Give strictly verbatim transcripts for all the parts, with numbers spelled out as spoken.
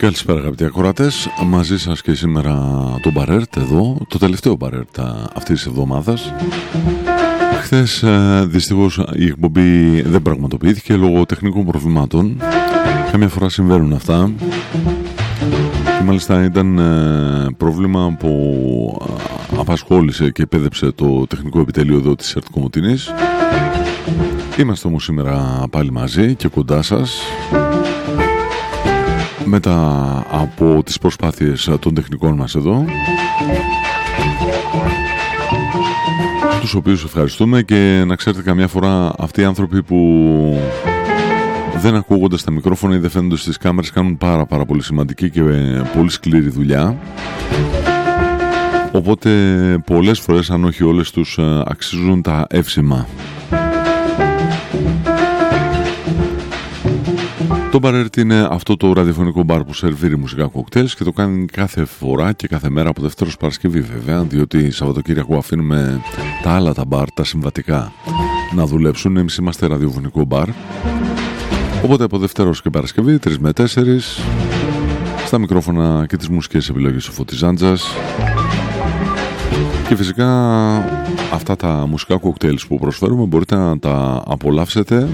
Καλησπέρα αγαπητοί ακροατές, μαζί σας και σήμερα το Μπαρέρτ εδώ, το τελευταίο Μπαρέρτ αυτής της εβδομάδας. Χθες δυστυχώς η εκπομπή δεν πραγματοποιήθηκε λόγω τεχνικών προβλημάτων. Καμιά φορά συμβαίνουν αυτά. Και μάλιστα ήταν πρόβλημα που απασχόλησε και επέδεψε το τεχνικό επιτελείο εδώ της ΕΡΤ Κομοτηνής. Είμαστε όμως σήμερα πάλι μαζί και κοντά σας, μετά από τις προσπάθειες των τεχνικών μας εδώ, τους οποίους ευχαριστούμε. Και να ξέρετε, καμιά φορά αυτοί οι άνθρωποι που δεν ακούγονται στα μικρόφωνα ή δεν φαίνονται στις κάμερες κάνουν πάρα πάρα πολύ σημαντική και πολύ σκληρή δουλειά. Οπότε πολλές φορές, αν όχι όλες, τους αξίζουν τα εύσημα. Το Μπαρέρτ είναι αυτό το ραδιοφωνικό μπαρ που σερβίρει μουσικά κοκτέιλς και το κάνει κάθε φορά και κάθε μέρα από Δευτέρα ως Παρασκευή, βέβαια, διότι Σαββατοκύριακο αφήνουμε τα άλλα τα μπαρ, τα συμβατικά, να δουλέψουν. Εμείς είμαστε ραδιοφωνικό μπαρ. Οπότε από Δευτέρα ως και Παρασκευή, τρεις με τέσσερις, στα μικρόφωνα και τις μουσικές επιλογές ο Φώτης Ζάντζας. Και φυσικά αυτά τα μουσικά κοκτέιλς που προσφέρουμε μπορείτε να τα απολαύσετε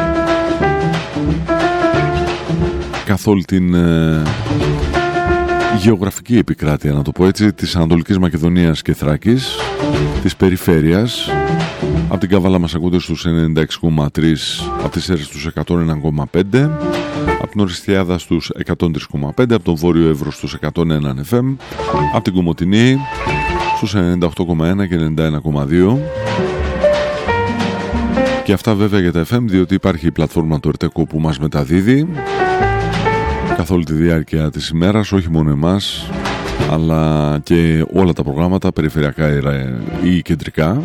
καθ' όλη την ε, γεωγραφική επικράτεια, να το πω έτσι, της Ανατολικής Μακεδονίας και Θράκης, της περιφέρειας. Από την Καβάλα μας ακούτε στους ενενήντα έξι κόμμα τρία, από τις Σέρρες στους εκατόν ένα κόμμα πέντε, από την Οριστιάδα στους εκατόν τρία κόμμα πέντε, από τον Βόρειο Εύρο στους εκατόν ένα εφ εμ, από την Κομοτηνή στους ενενήντα οκτώ κόμμα ένα και ενενήντα ένα κόμμα δύο. Και αυτά βέβαια για τα εφ εμ, διότι υπάρχει η πλατφόρμα του Ερτέκο που μας μεταδίδει καθ' όλη τη διάρκεια της ημέρας, όχι μόνο εμάς, αλλά και όλα τα προγράμματα περιφερειακά ή κεντρικά.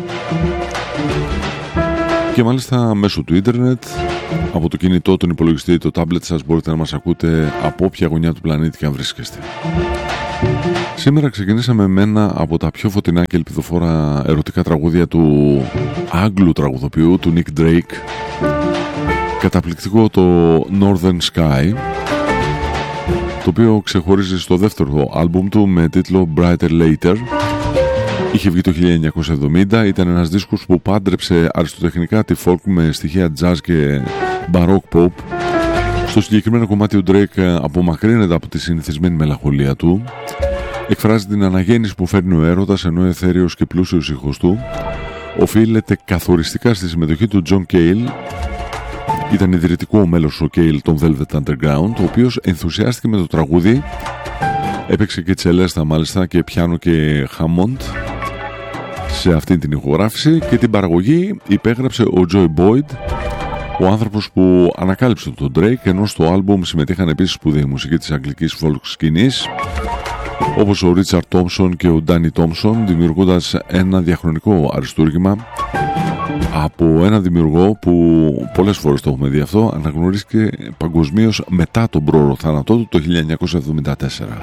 Και μάλιστα μέσω του ίντερνετ, από το κινητό, τον υπολογιστή, το τάμπλετ σας, μπορείτε να μας ακούτε από όποια γωνιά του πλανήτη και αν βρίσκεστε. Σήμερα ξεκινήσαμε με ένα από τα πιο φωτεινά και ελπιδοφόρα ερωτικά τραγούδια του Άγγλου τραγουδοποιού, του Nick Drake. Καταπληκτικό το Northern Sky, το οποίο ξεχωρίζει στο δεύτερο άλμπουμ του με τίτλο Brighter Later. Είχε βγει το χίλια εννιακόσια εβδομήντα, ήταν ένας δίσκος που πάντρεψε αριστοτεχνικά τη folk με στοιχεία jazz και baroque pop. Στο συγκεκριμένο κομμάτι ο Drake απομακρύνεται από τη συνηθισμένη μελαγχολία του, εκφράζει την αναγέννηση που φέρνει ο έρωτας, ενώ εθέριος και πλούσιος ήχος του οφείλεται καθοριστικά στη συμμετοχή του John Cale. Ήταν ιδρυτικό μέλος ο Cale των Velvet Underground, ο οποίος ενθουσιάστηκε με το τραγούδι, έπαιξε και τσελέστα μάλιστα και πιάνο και Hammond σε αυτή την ηχογράφηση, και την παραγωγή υπέγραψε ο Joey Boyd, ο άνθρωπος που ανακάλυψε τον Drake, ενώ στο άλμπουμ συμμετείχαν επίσης σπουδαίοι μουσικοί της αγγλικής folk σκηνής όπως ο Richard Thompson και ο Danny Thompson, δημιουργώντας ένα διαχρονικό αριστούργημα από ένα δημιουργό που πολλές φορές το έχουμε δει αυτό, αναγνωρίστηκε παγκοσμίως μετά τον πρόωρο θάνατό του το χίλια εννιακόσια εβδομήντα τέσσερα.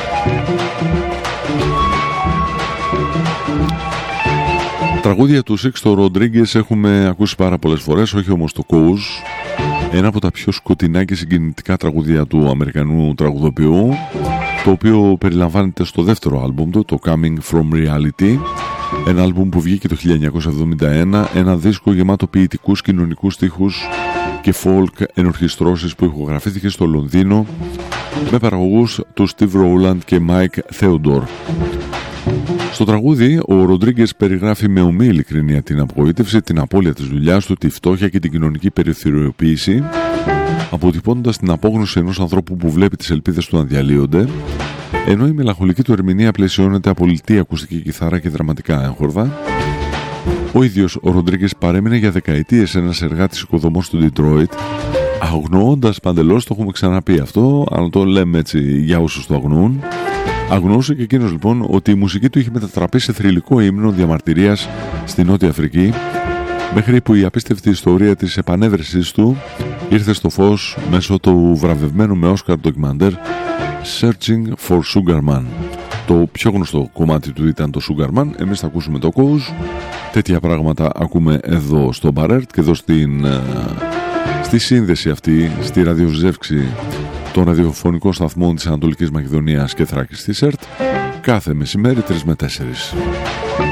Τραγούδια του Sixto Rodriguez έχουμε ακούσει πάρα πολλές φορές, όχι όμως το Cause, ένα από τα πιο σκοτεινά και συγκινητικά τραγούδια του Αμερικανού τραγουδοποιού, το οποίο περιλαμβάνεται στο δεύτερο άλμπουμ του, το Coming From Reality, ένα άλμπουμ που βγήκε το χίλια εννιακόσια εβδομήντα ένα, ένα δίσκο γεμάτο ποιητικούς κοινωνικούς στίχους και folk ενορχιστρώσεις που ηχογραφήθηκε στο Λονδίνο με παραγωγούς του Steve Rowland και Mike Theodore. Στο τραγούδι, ο Ροντρίγκες περιγράφει με ομή ειλικρίνεια την απογοήτευση, την απώλεια της δουλειάς του, τη φτώχεια και την κοινωνική περιθωριοποίηση, αποτυπώνοντας την απόγνωση ενός ανθρώπου που βλέπει τις ελπίδες του να διαλύονται, ενώ η μελαγχολική του ερμηνεία πλαισιώνεται από λιτή ακουστική κιθάρα και δραματικά έγχορδα. Ο ίδιος ο Ροντρίγκες παρέμεινε για δεκαετίες ένας εργάτης οικοδομός του Ντιτρόιτ, αγνοώντας παντελώς, το έχουμε ξαναπεί αυτό, αλλά το λέμε έτσι για όσους το αγνοούν. Αγνοούσε και εκείνος λοιπόν ότι η μουσική του είχε μετατραπεί σε θρυλικό ύμνο διαμαρτυρίας στη Νότια Αφρική, μέχρι που η απίστευτη ιστορία της επανέβρεσης του ήρθε στο φως μέσω του βραβευμένου με Όσκαρ ντοκιμαντέρ Searching for Sugar Man. Το πιο γνωστό κομμάτι του ήταν το Sugar Man, εμείς θα ακούσουμε το Cause. Τέτοια πράγματα ακούμε εδώ στο Μπαρέρτ και εδώ στην, στη σύνδεση αυτή, στη ραδιοζεύξη των ραδιοφωνικών σταθμών της Ανατολικής Μακεδονίας και Θράκης της ΕΡΤ κάθε μεσημέρι τρεις με τέσσερις.